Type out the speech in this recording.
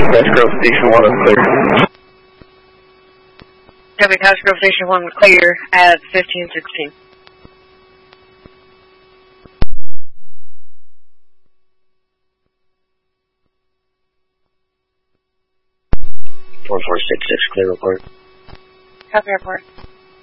Cash Grove Station 1 is clear. Copy, Cash Grove Station 1 clear at 1516. Four 466 clear report. Copy, report.